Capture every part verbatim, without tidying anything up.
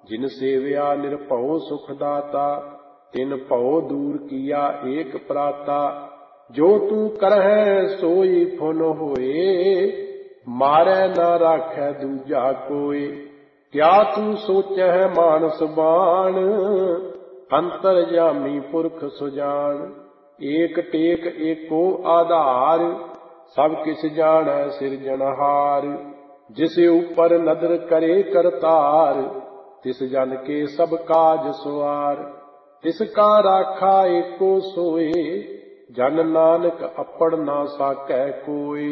जिन सेव्या निर्भौ सुख दाता, तिन भौ दूर किया एक प्राता। जो तू करਹਿ सोई फुन होए, मारै न राखै दूजा कोय। क्या तू सोचਹਿ मानस बाण, अंतरजामी पुरख सुजान। एक टेक एको आधार, सब किस जाणै सिरजनहार। जिस ऊपर नदर करे करतार, तिस जन के सब काज सुआर। तिसका राखा एको सोए, जन नानक अपड़ ना साकै कोय।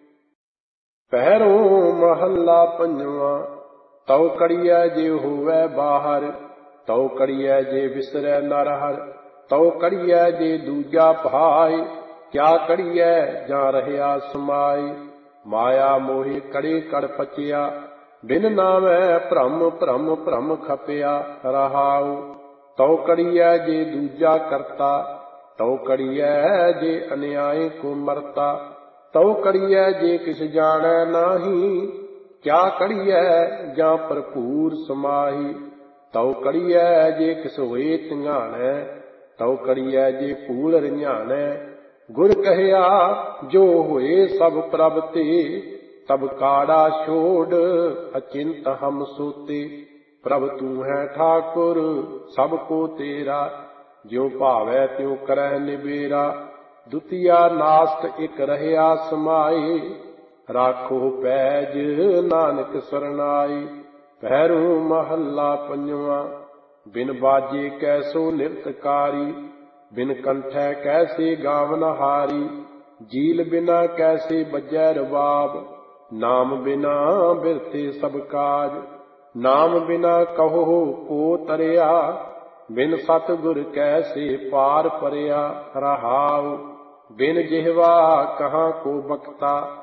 ਪਹਿਰੋਂ ਮਹੱਲਾ ਪੰਜਵਾਂ। ਤਉ ਕੜੀਐ ਜੇ ਹੋਵੈ ਬਾਹਰ, ਤਉ ਕੜੀਐ ਜੇ ਵਿਸਰੈ ਨਰ ਹਰਿ। ਤਉ ਕੜੀਐ ਜੇ ਦੂਜਾ ਭਾਇ, ਕਿਆ ਕੜੀਐ ਜਾਂ ਰਹਿਆ ਸਮਾਇ। ਮਾਇਆ ਮੋਹਿ ਕੜੇ ਕੜ ਪਚਿਆ, ਬਿਨ ਨਾਵੈ ਭ੍ਰਮ ਭ੍ਰਮ ਭ੍ਰਮ ਖਪਿਆ ਰਹਾਉ। ਤਉ ਕੜੀਐ ਜੇ ਦੂਜਾ ਕਰਤਾ, ਤਉ ਕੜੀਐ ਜੇ ਅਨਿਆਏ ਕੋ ਮਰਤਾ। ਤਉ ਕੜੀਐ ਜੇ ਕਿਸ ਜਾਣੈ ਨਾਹੀ, ਕਿਆ ਕੜੀਐ ਜਾਂ ਭਰਪੂਰ ਸਮਾਹੀ। ਤਉ ਕੜੀਐ ਜੇ ਕਿਸ ਹੋਏ ਧਿਆਣੈ, ਤਉ ਕੜੀਐ ਜੇ ਭੂਲ ਰੰਝਾਣੈ। ਗੁਰ ਕਹਿਆ ਜੋ ਹੋਏ ਸਭ ਪ੍ਰਭ ਤੇ, ਤਬ ਕਾੜਾ ਛੋੜ ਅਚਿੰਤ ਹਮ ਸੋਤੇ। ਪ੍ਰਭ ਤੂੰ ਹੈ ਠਾਕੁਰ ਸਭ ਕੋ ਤੇਰਾ, ਜਿਉ ਭਾਵੈ ਤਿਉ ਕਰਹਿ ਨਿਬੇਰਾ। ਦੁਤੀਆ ਨਾਸਤ ਇਕ ਰਹਿਆ ਸਮਾਏ, ਰਾਖੋ ਪੈਜ ਨਾਨਕ ਸਰਨਾਈ। ਪਹਿਰੂ ਮਹੱਲਾ ਪੰਜਵਾਂ। ਬਿਨ ਬਾਜੇ ਕੈਸੋ ਨਿਰਤਕਾਰੀ, ਬਿਨ ਕੰਠੈ ਕੈਸੇ ਗਾਵਨਹਾਰੀ। ਜੀਲ ਬਿਨਾ ਕੈਸੇ ਬੱਜੈ ਰਬਾਬ, ਨਾਮ ਬਿਨਾ ਬਿਰਥੇ ਸਭ ਕਾਜ। ਨਾਮ ਬਿਨਾ ਕਹੋ ਕੋ ਤਰਿਆ, ਬਿਨ ਸਤਿਗੁਰ ਕੈਸੇ ਪਾਰ ਪਰਿਆ ਰਹਾਉ। ਬਿਨ ਜਿਹਵਾ ਕਹਾਂ ਕੋ ਬਖਤਾ,